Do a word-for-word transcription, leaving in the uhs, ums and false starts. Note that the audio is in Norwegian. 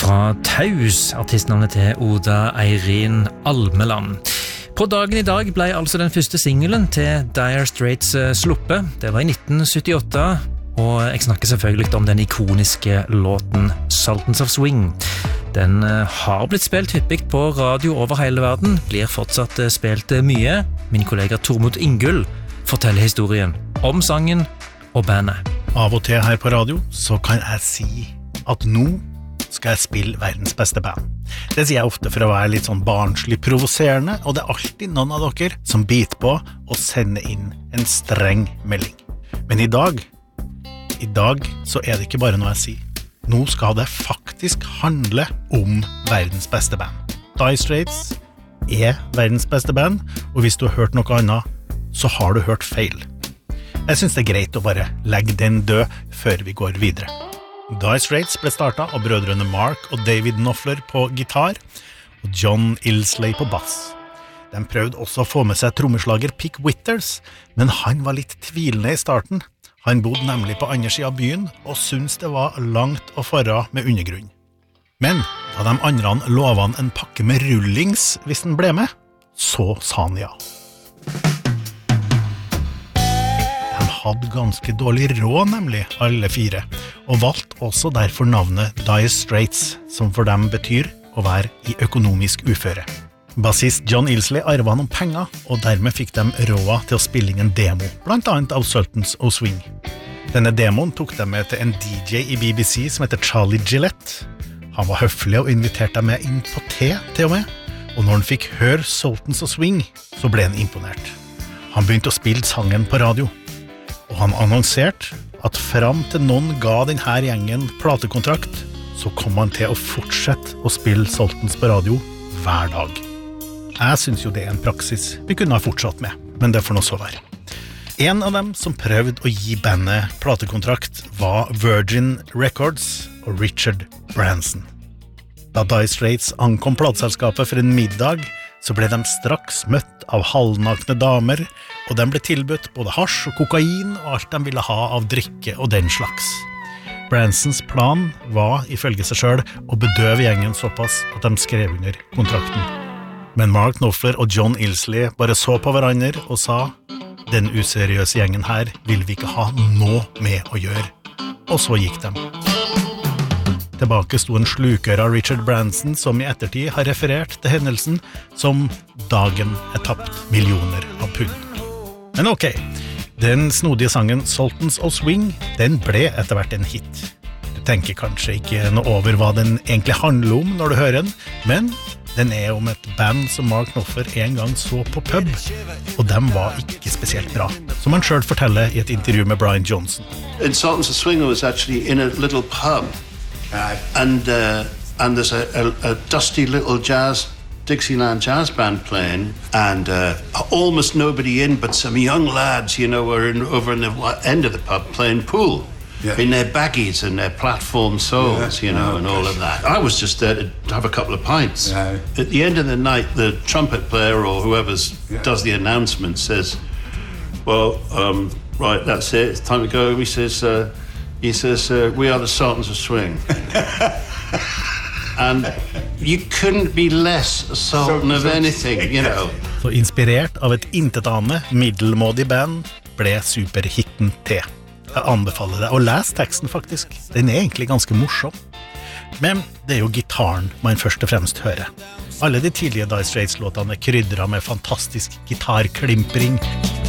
fra Taus, artistnavnet til Oda Eirin Almeland. På dagen i dag ble altså den første singelen til Dire Straits sluppet. Det var i nitten syttiåtte, og jeg snakker selvfølgelig om den ikoniske låten Sultans of Swing. Den har blitt spilt hyppig på radio over hele verden, blir fortsatt spilt mye. Min kollega Tormod Ingull forteller historien om sangen og bandet. Av og til her på radio så kan jeg si at nå skal jeg spille verdens beste band. Det sier jeg ofte for å være litt sånn barnslig provoserende, og det er alltid noen av dere som biter på og sender inn en streng melding. Men i dag, i dag så er det ikke bare noe jeg sier. Nå skal det faktisk handle om verdens beste band. Dire Straits er verdens beste band, og hvis du har hørt noe annet, så har du hørt feil. Jeg synes det er greit å bare legge den død før vi går videre. Dire Straits ble startet av brødrene Mark og David Knopfler på gitar, og John Illsley på bass. De prøvde også å få med seg trommeslager Pick Withers, men han var litt tvilende i starten. Han bodde nemlig på andre siden av byen, og syntes det var langt å fara med undergrunn. Men da de andre lovet han en pakke med rullings hvis han ble med, så sa han ja. De hadde ganske dårlig råd nemlig, alle fire, og valgte også derfor navnet Dire Straits, som for dem betyr å være i økonomisk uføre. Bassist John Illsley arvet noen penger, og dermed fikk de råd til å spille inn en demo, blant annet av Sultans of Swing. Denne demoen tok de med til en D J i B B C som heter Charlie Gillette. Han var høflig og inviterte dem med inn på te til og med, og når han fikk høre Sultans of Swing, så ble han imponert. Han begynte å spille sangen på radio, og han annonserte at fram til noen ga denne gjengen platekontrakt, så kom han til å fortsette å spille Sultans på radio hver dag. Jeg synes jo det er en praksis vi kunne ha fortsatt med, men det får nå så være. En av dem som prøvde å gi bandet platekontrakt var Virgin Records og Richard Branson. Da Dire Straits ankom plateselskapet for en middag, så ble de straks møtt av halvnakne damer, og de ble tilbudt både hasj og kokain og alt de ville ha av drikke og den slags. Bransons plan var, ifølge seg selv, å bedøve gjengen såpass at de skrev under kontrakten. Men Mark Knopfler og John Illsley bare så på hverandre og sa «Den useriøse gjengen her vil vi ikke ha noe med å gjøre». Og så gikk de. Tilbake sto en slukør av Richard Branson som i ettertid har referert til hendelsen som «dagen er tapt millioner av pund». Men ok, den snodige sangen Sultans of Swing, den ble etter hvert en hit. Du tenker kanskje ikke noe over hva den egentlig handler om når du hører den, men den er om et band som Mark Knopfler en gang så på pub, og dem var ikke spesielt bra, som han selv forteller i et intervju med Brian Johnson. And Sultans of Swing was actually in a little pub, and, uh, and there's a, a, a dusty little jazz, Dixieland jazz band playing, and uh, almost nobody in, but some young lads, you know, were in, over in the end of the pub playing pool. Yeah. In their baggies and their platform soles, yeah. you know, oh, and all of that. I was just there to have a couple of pints. Yeah. At the end of the night, the trumpet player or whoever yeah. does the announcement says, well, um, right, that's it, it's time to go. He says, uh, he says uh, we are the Sultans of Swing. And you couldn't be less a sultan of anything, you know. Så inspirert av et intetanende, middelmådig band ble superhitten til. Jeg anbefaler deg å lese teksten faktisk. Den er egentlig ganske morsom. Men det er jo gitaren man først og fremst hører. Alle de tidlige Dire Straits-låtene er krydret med fantastisk gitarklimpring,